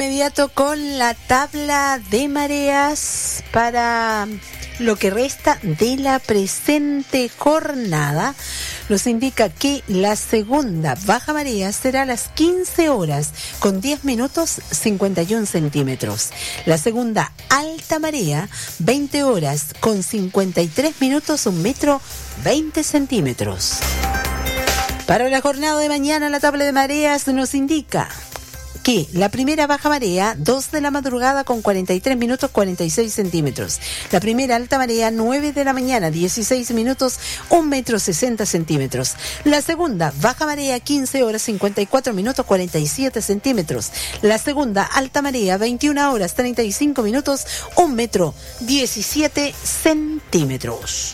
Inmediato con la tabla de mareas para lo que resta de la presente jornada. Nos indica que la segunda baja marea será a las 15 horas con 10 minutos 51 centímetros. La segunda alta marea 20 horas con 53 minutos 1 metro 20 centímetros. Para la jornada de mañana la tabla de mareas nos indica que la primera baja marea, 2 de la madrugada con 43 minutos 46 centímetros. La primera alta marea, 9 de la mañana, 16 minutos 1 metro 60 centímetros. La segunda baja marea, 15 horas 54 minutos 47 centímetros. La segunda alta marea, 21 horas 35 minutos 1 metro 17 centímetros.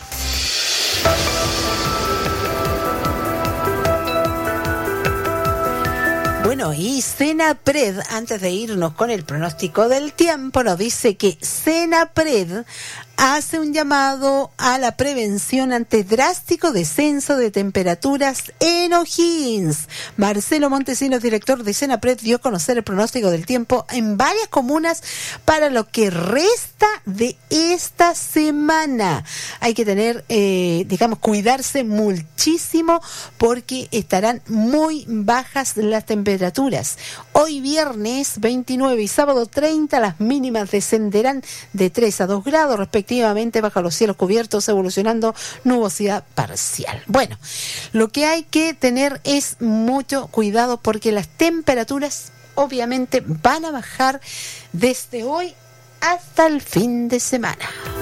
Bueno, y Senapred, antes de irnos con el pronóstico del tiempo, nos dice que Senapred hace un llamado a la prevención ante drástico descenso de temperaturas en O'Higgins. Marcelo Montesinos, director de Senapred, dio a conocer el pronóstico del tiempo en varias comunas para lo que resta de esta semana. Hay que tener, cuidarse muchísimo porque estarán muy bajas las temperaturas. Hoy viernes 29 y sábado 30 las mínimas descenderán de 3 a 2 grados respectivamente bajo los cielos cubiertos, evolucionando nubosidad parcial. Bueno, lo que hay que tener es mucho cuidado porque las temperaturas obviamente van a bajar desde hoy hasta el fin de semana.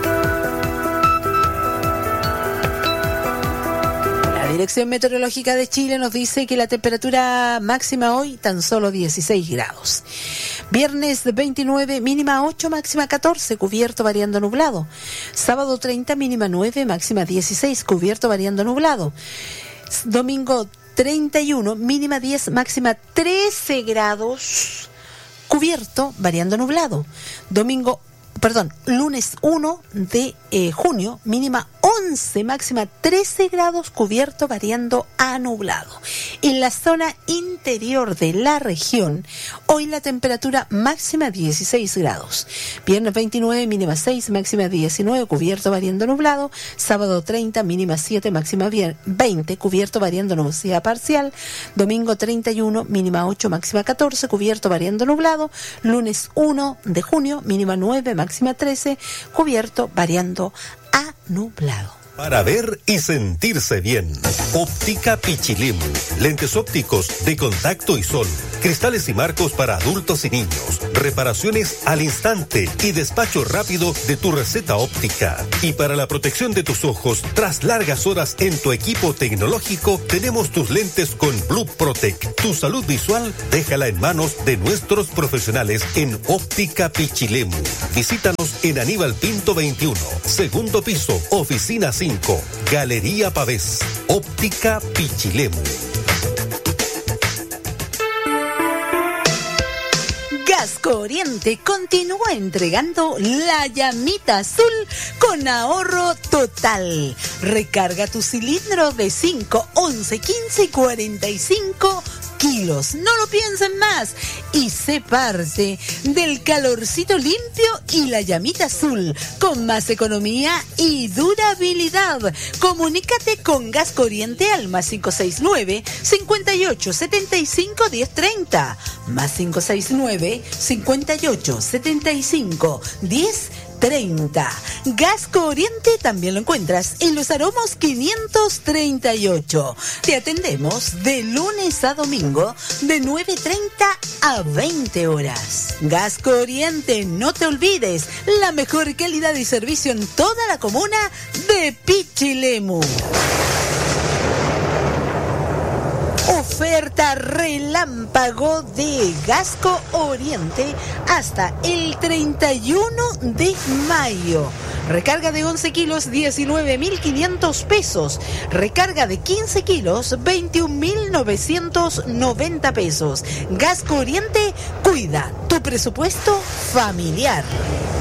La Dirección Meteorológica de Chile nos dice que la temperatura máxima hoy tan solo 16 grados. Viernes 29, mínima 8, máxima 14, cubierto variando nublado. Sábado 30, mínima 9, máxima 16, cubierto variando nublado. Domingo 31, mínima 10, máxima 13 grados, cubierto variando nublado. Lunes 1 de junio, mínima 11, máxima 13 grados, cubierto variando a nublado. En la zona interior de la región, hoy la temperatura máxima 16 grados. Viernes 29, mínima 6, máxima 19, cubierto variando nublado. Sábado 30, mínima 7, máxima 20, cubierto variando nubosidad parcial. Domingo 31, mínima 8, máxima 14, cubierto variando nublado. Lunes 1 de junio, mínima 9, máxima 13, cubierto variando a nublado. Para ver y sentirse bien. Óptica Pichilemu. Lentes ópticos de contacto y sol. Cristales y marcos para adultos y niños. Reparaciones al instante y despacho rápido de tu receta óptica. Y para la protección de tus ojos, tras largas horas en tu equipo tecnológico, tenemos tus lentes con Blue Protect. Tu salud visual, déjala en manos de nuestros profesionales en Óptica Pichilemu. Visítanos en Aníbal Pinto 21, segundo piso, oficina 5, Galería Pavés. Óptica Pichilemu. Gasco Oriente continúa entregando la llamita azul con ahorro total. Recarga tu cilindro de 5, 11, 15 y 45 kilos. No lo piensen más y sé parte del calorcito limpio y la llamita azul con más economía y durabilidad. Comunícate con Gasco Oriente al más 569 58 75 10 30, más 569 58 75 10 30. Gasco Oriente también lo encuentras en Los Aromos 538. Te atendemos de lunes a domingo de 9:30 a 20 horas. Gasco Oriente, no te olvides, la mejor calidad y servicio en toda la comuna de Pichilemu. Oferta relámpago de Gasco Oriente hasta el 31 de mayo. Recarga de 11 kilos, 19.500 pesos. Recarga de 15 kilos, 21.990 pesos. Gasco Oriente, cuida tu presupuesto familiar.